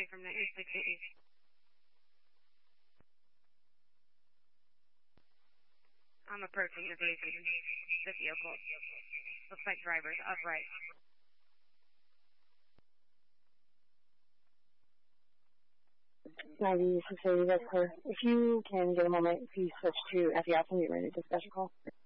coming from 960. I'm approaching the vehicle. Looks like driver's upright. Maggie, 680, that's clear. If you can get a moment, please switch to FES and get ready to special call.